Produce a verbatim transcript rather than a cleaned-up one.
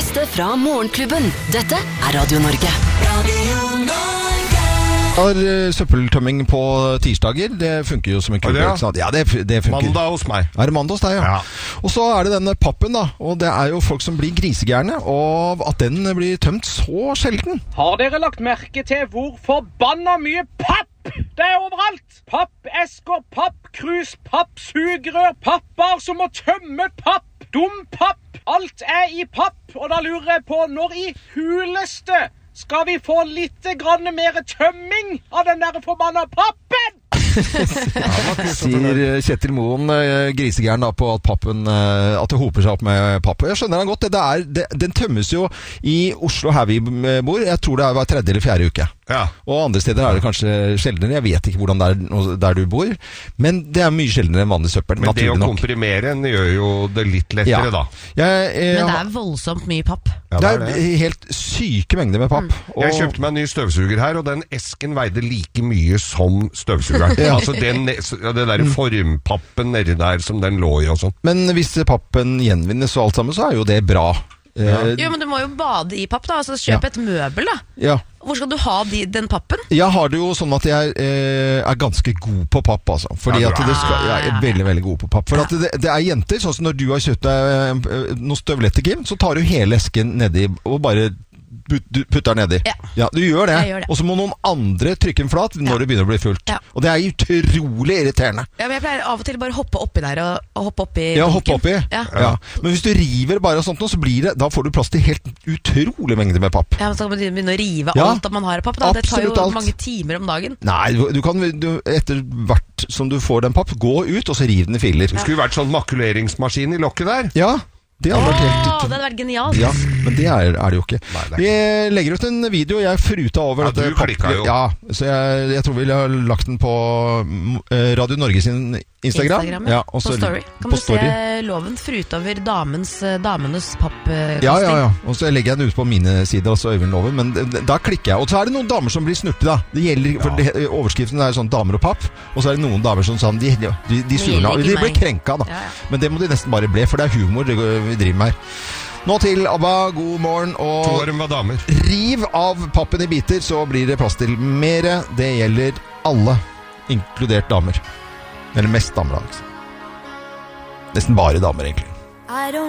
beste fra Morgenklubben. Dette er Radio Norge. Radio Norge. Har søppeltømming på tirsdager. Det funker jo som en kul. Ja, ja det, det funker. Mandag hos meg. Er det mandag hos deg, ja. ja. Og så er det denne pappen da, og det er jo folk som blir grisegærne, og at den blir tømt så sjelden. Har dere lagt merke til hvor forbanna mye papp det er overalt? Pappesker, pappkrus, pappsugerør, papper som må tømme papp, dum papp, alt er i papp, og da lurer jeg på når i huleste skal vi få litt grann mer tømming av den der forbanna pappen? Sier Kjetil Moen, grisegæren da, på at pappen, at det hoper seg opp med papp. Jeg skjønner han godt, det er, det, den tømmes jo i Oslo her vi bor, jeg tror det er hver tredje eller fjerde uke. Ja. Og andre steder er det kanskje sjeldnere, jeg vet ikke hvordan det er der du bor, men det er mye sjeldnere enn vanlig søppel. Men det å komprimere gjør jo det litt lettere, ja. da. Jeg, jeg, men det er voldsomt mye papp. Ja, det, er det er helt syke mengder med papp. Mm. Og jeg kjøpte meg en ny støvsuger her, og den esken veide like mye som støvsugeren. Ja. Altså den, det der formpappen nedi der som den lå i og sånn. Men hvis pappen gjenvinnes og alt sammen, så er jo det bra. Ja. Jo, men du må jo bade i papp da, altså kjøp ja. et møbel da. Ja. Hvor skal du ha de, den pappen? Jeg har det jo sånn at jeg eh, er ganske god på papp, altså. Fordi at det skal, jeg er veldig, veldig god på papp. For at det, det er jenter, sånn som når du har kjøpt deg noen støvletter, Kim, så tar du hele esken nedi og bare du putter nedi. Ja. ja, du gjør det. det. Og så må noen andre trykke den flat når ja. det begynner å bli fullt. Ja. Og det er utrolig irriterende. Ja, men jeg pleier av og til bare å hoppe oppi der og, og hoppe oppi Ja, hoppe oppi. Ja. Ja. Men hvis du river bare og sånt, så blir det, da får du plass til helt utrolig mengde med papp. Ja, men så kan man begynne å rive ja. alt man har av papp. Da. Det tar jo alt. mange timer om dagen. Nei, du kan du, etter hvert som du får den papp, gå ut og så rive den i filer. Det skulle vært sånn makuleringsmaskin i lokket der. Ja. Det hadde vært helt... Åh, det hadde vært genialt. Ja, men det er, er det jo ikke. Nei, det er... Vi legger ut en video, jeg fruta over ja, du klikket jo. Ja, så jeg, jeg tror vi har lagt den på Radio Norge sin Instagram. Instagram ja. Ja, på story. Kan på du story. se loven fruta over damens, damenes pappkasting? Ja, ja, ja. Og så legger jeg den ut på mine sider, altså Øyvind Loven, men da klikker jeg. Og så er det noen damer som blir snurte da. Det gjelder, for ja. det, overskriften er sånn damer og papp, og så er det noen damer som sånn, de, de, de, de surna, de ble krenka da. Ja, ja. Men det må de nesten bare bli, for det er humor det vi driver med her. Nå til ABBA, god morgen, og to var damer. Riv av pappen i biter, så blir det plass til mere. Det gjelder alle, inkludert damer. Eller mest damer, altså. Nesten bare damer, egentlig.